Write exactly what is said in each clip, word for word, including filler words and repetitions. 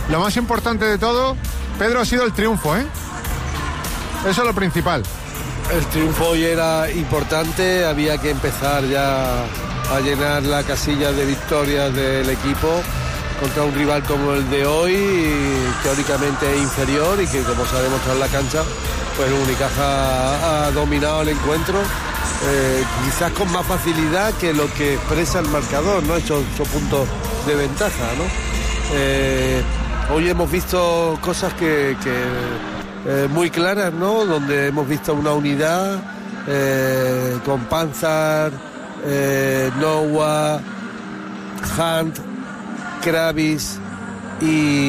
lo más importante de todo, Pedro, ha sido el triunfo, ¿eh? Eso es lo principal. El triunfo hoy era importante, había que empezar ya a llenar la casilla de victorias del equipo contra un rival como el de hoy, teóricamente inferior, y que, como se ha demostrado en la cancha, pues Unicaja ha, ha dominado el encuentro, eh, quizás con más facilidad que lo que expresa el marcador, ¿no? Esos puntos de ventaja, ¿no? Eh, hoy hemos visto cosas que, que eh, muy claras, ¿no? Donde hemos visto una unidad eh, con Panzar, eh, Noah, Hunt, Kravis y,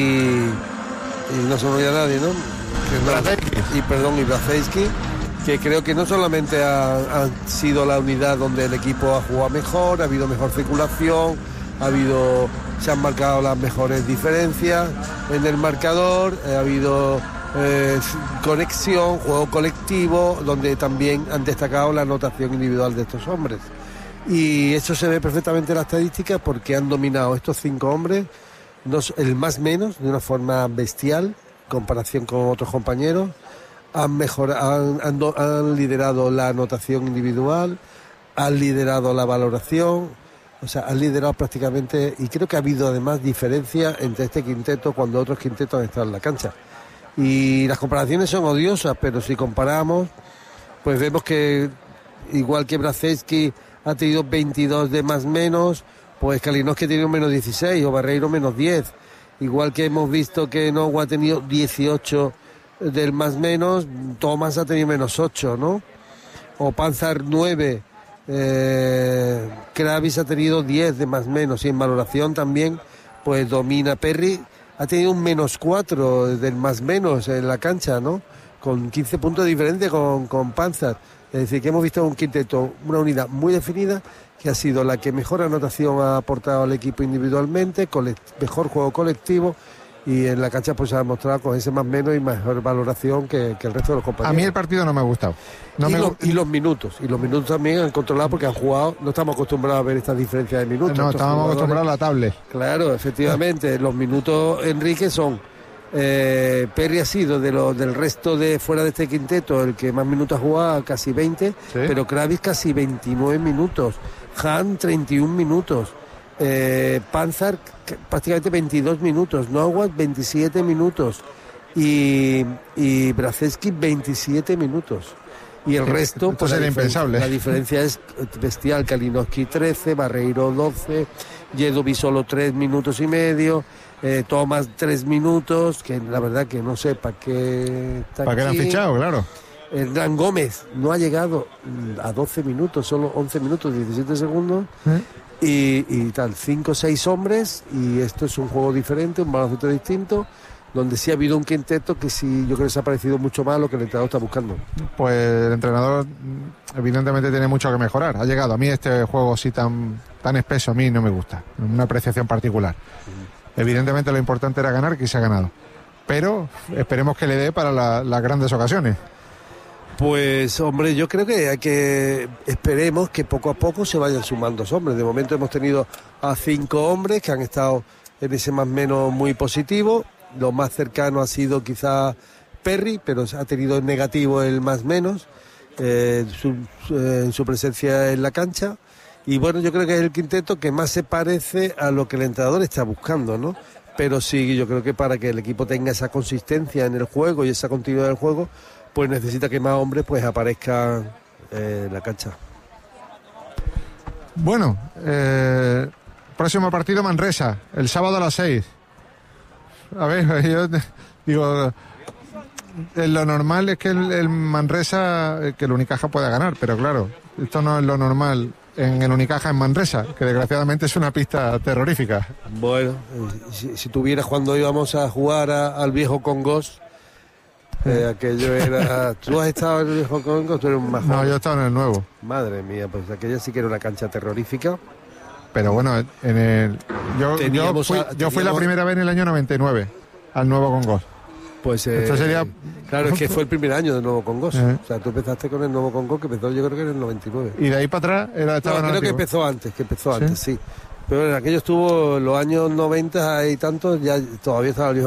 y no se me olvida nadie, ¿no? Que no y perdón, y Brazejski, que creo que no solamente ha, ha sido la unidad donde el equipo ha jugado mejor, ha habido mejor circulación, ha habido, se han marcado las mejores diferencias en el marcador, ha habido eh, conexión, juego colectivo, donde también han destacado la anotación individual de estos hombres. Y eso se ve perfectamente en las estadísticas, porque han dominado estos cinco hombres, el más menos, de una forma bestial, en comparación con otros compañeros. Han, mejorado, han, han, han liderado la anotación individual, han liderado la valoración, o sea, han liderado prácticamente, y creo que ha habido además diferencia entre este quinteto cuando otros quintetos han estado en la cancha. Y las comparaciones son odiosas, pero si comparamos, pues vemos que igual que Brazejski ha tenido veintidós de más menos, pues Kalinowski ha tenido menos dieciséis o Barreiro menos diez. Igual que hemos visto que Noah ha tenido dieciocho del más menos, Thomas ha tenido menos ocho, ¿no? O Panzar nueve, eh, Kravis ha tenido diez de más menos, y en valoración también pues domina. Perry ha tenido un menos cuatro del más menos en la cancha, ¿no? Con quince puntos de diferencia con, con Panzar. Es decir, que hemos visto un quinteto, una unidad muy definida, que ha sido la que mejor anotación ha aportado al equipo individualmente, mejor juego colectivo, y en la cancha pues se ha mostrado con ese más menos y mejor valoración que, que el resto de los compañeros. A mí el partido no me ha gustado. No y, me... Lo, y los minutos, y los minutos también han controlado, porque han jugado, no estamos acostumbrados a ver esta diferencia de minutos. No, estamos acostumbrados a la tablet. Claro, efectivamente, los minutos, Enrique, son... Eh, Perry ha sido de lo, del resto de fuera de este quinteto el que más minutos ha jugado, casi veinte, ¿sí? Pero Kravis casi veintinueve minutos, Han treinta y uno minutos, eh, Panzar prácticamente veintidós minutos, Noah veintisiete minutos y, y Brazejski veintisiete minutos. Y el resto, pues era impensable. La diferencia es bestial. Kalinowski trece, Barreiro doce, Yedovi solo tres minutos y medio, eh, Thomas tres minutos, que la verdad que no sé para qué está ¿Para qué lo han fichado? Claro. Hernán Gómez no ha llegado a doce minutos, solo once minutos, diecisiete segundos. ¿Eh? Y, y tal, cinco o seis hombres, y esto es un juego diferente, un baloncesto distinto, donde sí ha habido un quinteto que sí, yo creo que se ha parecido mucho más a lo que el entrenador está buscando. Pues el entrenador evidentemente tiene mucho que mejorar. Ha llegado, a mí este juego así tan, tan espeso a mí no me gusta, una apreciación particular. Uh-huh. Evidentemente lo importante era ganar, que se ha ganado, pero esperemos que le dé para la, las grandes ocasiones. Pues hombre, yo creo que hay que esperemos que poco a poco se vayan sumando hombres. De momento hemos tenido a cinco hombres que han estado en ese más menos muy positivo. Lo más cercano ha sido quizá Perry, pero ha tenido en negativo el más menos eh, su, eh, en su presencia en la cancha. Y bueno, yo creo que es el quinteto que más se parece a lo que el entrenador está buscando, ¿no? Pero sí, yo creo que para que el equipo tenga esa consistencia en el juego y esa continuidad del juego, pues necesita que más hombres pues aparezcan eh, en la cancha. Bueno, eh, próximo partido Manresa, el sábado a las seis. A ver, yo digo, lo normal es que el, el Manresa, que el Unicaja pueda ganar, pero claro, esto no es lo normal en el Unicaja en Manresa, que desgraciadamente es una pista terrorífica. Bueno, si, si tuvieras cuando íbamos a jugar a, al viejo Congos, eh, aquello era... ¿Tú has estado en el viejo Congos? Tú eres un majón. No, yo he estado en el nuevo. Madre mía, pues aquella sí que era una cancha terrorífica. Pero bueno, en el yo, yo, fui, a, yo fui la primera vez en el año noventa y nueve al Nuevo Congos. Pues eh, esto sería... Claro, es que fue el primer año del Nuevo Congos. Eh. O sea, tú empezaste con el Nuevo Congos, que empezó yo creo que en el noventa y nueve. Y de ahí para atrás era estaba no, creo que empezó antes, que empezó ¿Sí? antes, sí. Pero en aquello estuvo en los años noventa y tantos, ya todavía estaba el viejo